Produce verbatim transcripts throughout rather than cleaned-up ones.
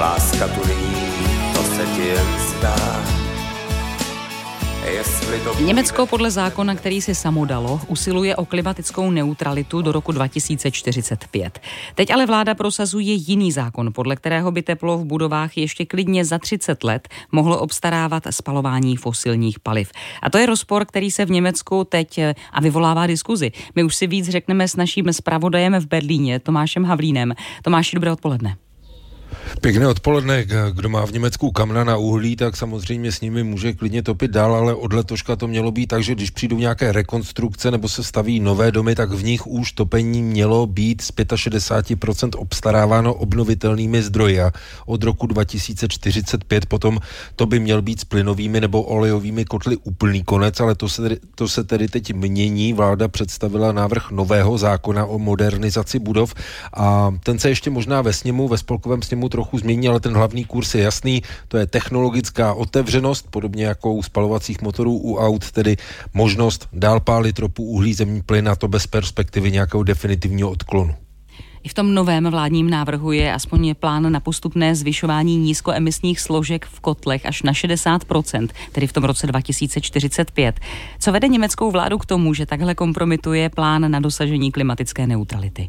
láska tu není, to se ti jen zdá. Německo podle zákona, který si samo dalo, usiluje o klimatickou neutralitu do roku dva tisíce čtyřicet pět. Teď ale vláda prosazuje jiný zákon, podle kterého by teplo v budovách ještě klidně za třicet let mohlo obstarávat spalování fosilních paliv. A to je rozpor, který se v Německu teď a vyvolává diskuzi. My už si víc řekneme s naším zpravodajem v Berlíně, Tomášem Havlínem. Tomáši, dobré odpoledne. Pěkné odpoledne. Kdo má v Německu kamna na uhlí, tak samozřejmě s nimi může klidně topit dál, ale od letoška to mělo být tak, že když přijdou nějaké rekonstrukce nebo se staví nové domy, tak v nich už topení mělo být z šedesát pět procent obstaráváno obnovitelnými zdroji. A od roku dva tisíce čtyřicet pět potom to by měl být s plynovými nebo olejovými kotly úplný konec, ale to se, tedy, to se tedy teď mění. Vláda představila návrh nového zákona o modernizaci budov a ten se ještě možná ve sněmu, ve spolkovém sněmu trochu změní, ale ten hlavní kurz je jasný, to je technologická otevřenost, podobně jako u spalovacích motorů u aut, tedy možnost dál pálit ropu, uhlí, zemní plyn a to bez perspektivy nějakého definitivního odklonu. I v tom novém vládním návrhu je aspoň plán na postupné zvyšování nízkoemisních složek v kotlech až na šedesát procent, tedy v tom roce dva tisíce čtyřicet pět. Co vede německou vládu k tomu, že takhle kompromituje plán na dosažení klimatické neutrality?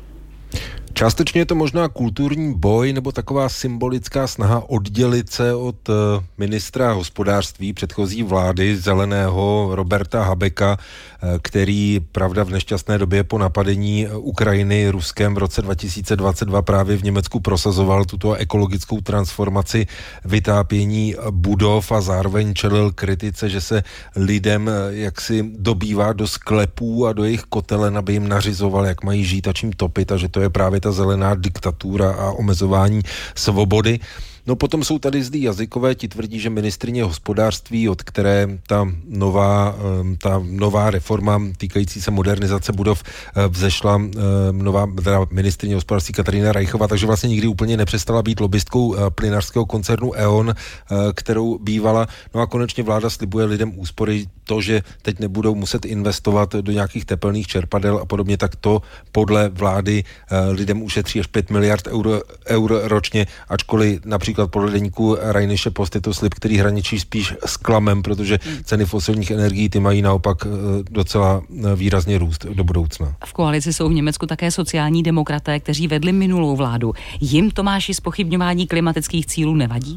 Částečně je to možná kulturní boj nebo taková symbolická snaha oddělit se od ministra hospodářství předchozí vlády zeleného Roberta Habecka, který, pravda, v nešťastné době po napadení Ukrajiny Ruskem v roce dva tisíce dvacet dva právě v Německu prosazoval tuto ekologickou transformaci vytápění budov a zároveň čelil kritice, že se lidem jaksi dobývá do sklepů a do jejich kotelen, aby jim nařizoval, jak mají žít a čím topit, a že to je právě ta zelená diktatura a omezování svobody. No potom jsou tady zlí jazykové, ti tvrdí, že ministryně hospodářství, od které ta nová, ta nová reforma týkající se modernizace budov vzešla, nová ministryně hospodářství Katarína Reichová, takže vlastně nikdy úplně nepřestala být lobbystkou plynářského koncernu E O N, kterou bývala. No a konečně vláda slibuje lidem úspory, to, že teď nebudou muset investovat do nějakých tepelných čerpadel a podobně, tak to podle vlády lidem ušetří až pět miliard eur, eur ročně, ačkoliv například podle deníku Rheinische Post je to slib, který hraničí spíš s klamem, protože ceny fosilních energií ty mají naopak docela výrazně růst do budoucna. V koalici jsou v Německu také sociální demokraté, kteří vedli minulou vládu. Jim, Tomáši, zpochybňování klimatických cílů nevadí?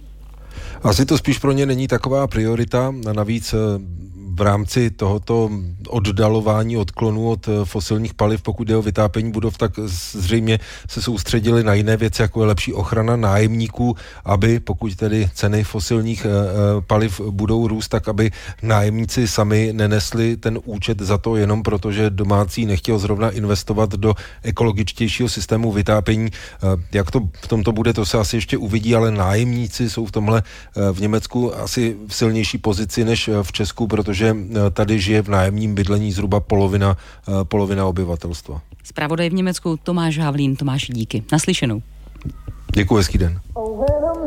Asi to spíš pro ně není taková priorita. Navíc v rámci tohoto oddalování odklonu od fosilních paliv, pokud jde o vytápění budov, tak zřejmě se soustředili na jiné věci, jako je lepší ochrana nájemníků, aby pokud tedy ceny fosilních paliv budou růst, tak aby nájemníci sami nenesli ten účet za to jenom proto, že domácí nechtěl zrovna investovat do ekologičtějšího systému vytápění. Jak to v tomto bude, to se asi ještě uvidí, ale nájemníci jsou v tomhle v Německu asi v silnější pozici než v Česku, protože tady žije v nájemním bydlení zhruba polovina, polovina obyvatelstva. Zpravodaj v Německu Tomáš Havlín. Tomáši, díky. Naslyšenou. Děkuji, hezký den.